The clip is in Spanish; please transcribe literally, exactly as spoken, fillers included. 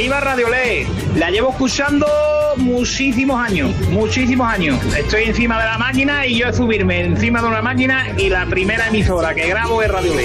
Arriba Radio Ley. La llevo escuchando muchísimos años, muchísimos años. Estoy encima de la máquina y yo es subirme encima de una máquina y la primera emisora que grabo es Radio Ley.